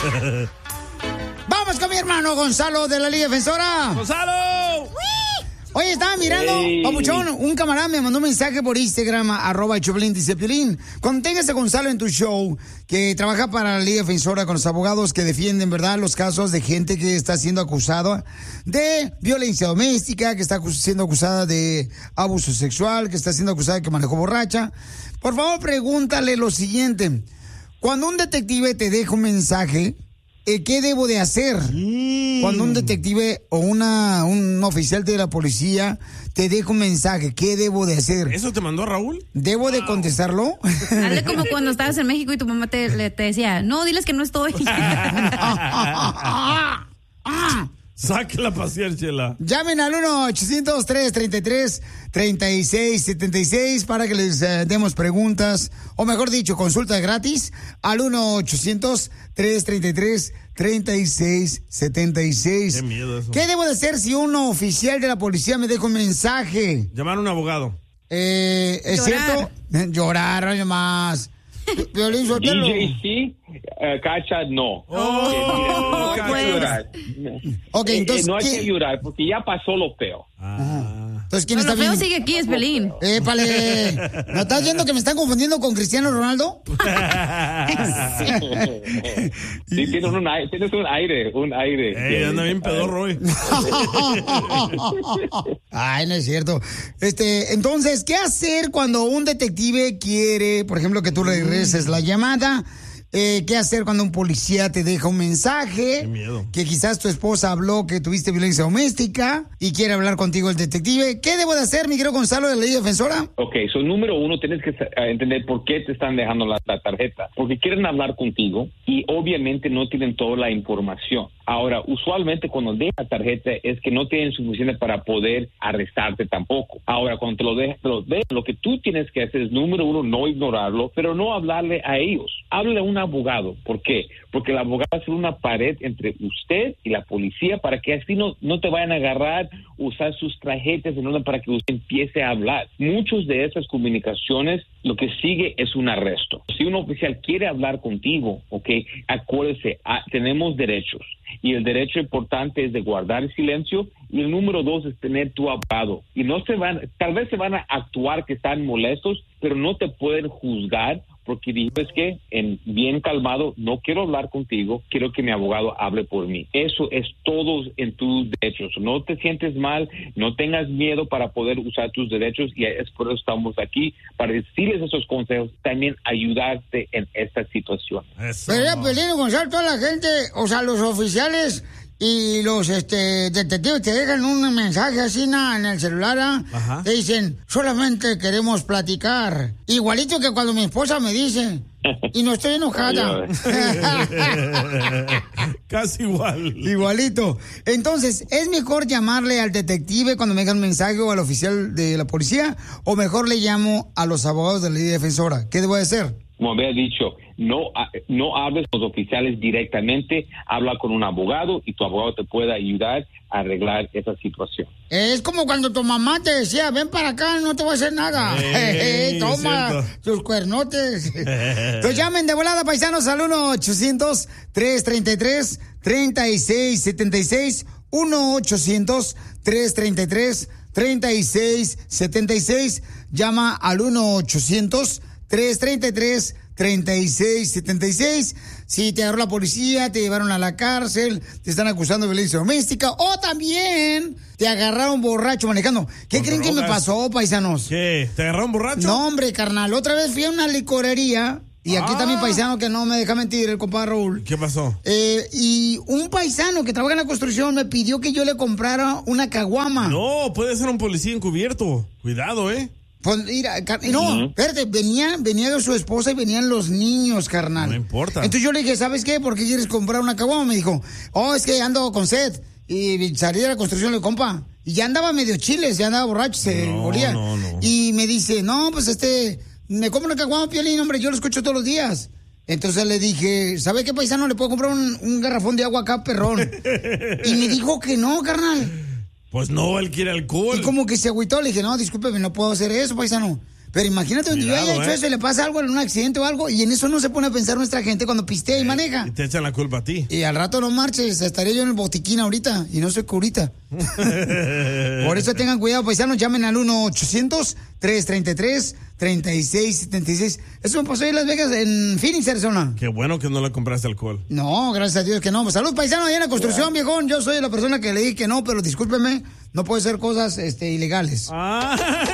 Vamos con mi hermano Gonzalo de la Liga Defensora. ¡Gonzalo! Oye, estaba mirando, papuchón, un camarada me mandó un mensaje por Instagram, @Choplin, dice: Piolín, cuando tengas a Gonzalo en tu show, que trabaja para la Liga Defensora con los abogados que defienden, ¿verdad?, los casos de gente que está siendo acusada de violencia doméstica, que está siendo acusada de abuso sexual, que está siendo acusada de que manejó borracha. Por favor, pregúntale lo siguiente: cuando un detective te deja un mensaje, ¿qué debo de hacer? Cuando un detective o un oficial de la policía te deja un mensaje, ¿qué debo de hacer? ¿Eso te mandó Raúl? ¿Debo de contestarlo? Hazle como cuando estabas en México y tu mamá te decía, no, diles que no estoy. Sáquela a pasear, Chela. Llamen al 1-800-333-3676 para que les demos preguntas, o mejor dicho, consulta gratis al 1-800-333-3676. Qué miedo eso. ¿Qué debo de hacer si un oficial de la policía me deja un mensaje? Llamar a un abogado. ¿Es cierto? Llorar, no más. Violín, DJ sí, Cacha no. No hay que llorar. Okay, entonces, no hay que llorar porque ya pasó lo peor. Entonces, ¿quién está lo feo bien? sigue aquí, es Pelín. ¡Épale! ¿No estás viendo que me están confundiendo con Cristiano Ronaldo? Sí, tienes un aire. Anda bien pedorro hoy. Ay, no es cierto. Entonces, ¿qué hacer cuando un detective quiere, por ejemplo, que tú regreses la llamada? ¿Qué hacer cuando un policía te deja un mensaje? Qué miedo. Que quizás tu esposa habló que tuviste violencia doméstica y quiere hablar contigo el detective. ¿Qué debo de hacer, mi querido Gonzalo de la Liga Defensora? Ok, número uno, tienes que entender por qué te están dejando la tarjeta. Porque quieren hablar contigo y obviamente no tienen toda la información. Ahora, usualmente cuando dejan la tarjeta es que no tienen suficiente para poder arrestarte tampoco. Ahora, cuando te lo dejan, lo que tú tienes que hacer es, número uno, no ignorarlo, pero no hablarle a ellos. Háblale a un abogado. ¿Por qué? Porque el abogado va a ser una pared entre usted y la policía para que así no te vayan a agarrar, usar sus tarjetas en orden para que usted empiece a hablar. Muchas de esas comunicaciones, lo que sigue es un arresto. Si un oficial quiere hablar contigo, ok, acuérdese, tenemos derechos. Y el derecho importante es de guardar el silencio, y el número dos es tener tu abogado. Y tal vez se van a actuar que están molestos, pero no te pueden juzgar porque dices que bien calmado, no quiero hablar contigo, quiero que mi abogado hable por mí. Eso es todo en tus derechos. No te sientes mal, no tengas miedo para poder usar tus derechos, y es por eso estamos aquí, para decirles esos consejos, también ayudarte en esta situación. Pero Pelín, Gonzalo, toda la gente, o sea, los oficiales y los detectives te dejan un mensaje así en el celular, te dicen, solamente queremos platicar. Igualito que cuando mi esposa me dice, y no estoy enojada. Casi igual. Igualito. Entonces, ¿es mejor llamarle al detective cuando me dejan un mensaje o al oficial de la policía? ¿O mejor le llamo a los abogados de la Liga Defensora? ¿Qué debo de hacer? Como había dicho, no hables con los oficiales directamente, habla con un abogado y tu abogado te puede ayudar a arreglar esa situación. Es como cuando tu mamá te decía, ven para acá, no te voy a hacer nada. Toma tus cuernotes. Entonces llamen de volada, paisanos, al 1-800-333-3676. 1-800-333-3676. Llama al 1-800-333-3676. Si te agarró la policía, te llevaron a la cárcel, te están acusando de violencia doméstica, o también te agarraron borracho manejando. ¿Qué creen que me pasó, paisanos? ¿Qué? ¿Te agarraron borracho? No, hombre, carnal. Otra vez fui a una licorería. Y aquí está mi paisano que no me deja mentir, el compadre Raúl. ¿Qué pasó? Y un paisano que trabaja en la construcción me pidió que yo le comprara una caguama. No, puede ser un policía encubierto. Cuidado, Pues mira, no, espérate, venía su esposa y venían los niños, carnal. No importa. Entonces yo le dije, ¿sabes qué? ¿Por qué quieres comprar una caguama? Me dijo, es que ando con sed. Y salí de la construcción, le compa. Y ya andaba medio chiles, ya andaba borracho, se moría. No. Y me dice, no, pues me compro una caguama, Piolín, hombre, yo lo escucho todos los días. Entonces le dije, ¿sabe qué, paisano? Le puedo comprar un garrafón de agua acá, perrón. Y me dijo que no, carnal. Pues no, él quiere alcohol. Y como que se agüitó, le dije, no, discúlpeme, no puedo hacer eso, paisano. Pero imagínate donde yo haya hecho eso y le pasa algo en un accidente o algo, y en eso no se pone a pensar nuestra gente cuando pistea y maneja. Y te echan la culpa a ti. Y al rato no marches, estaría yo en el botiquín ahorita, y no soy curita. Por eso tengan cuidado, paisanos, llamen al 1-800-333-3676. Eso me pasó en Las Vegas, en Phoenix, Arizona. Qué bueno que no le compraste alcohol. No, gracias a Dios que no. Salud, paisano, allá en la construcción, viejón. Yo soy la persona que le dije que no, pero discúlpeme, no puede ser cosas ilegales.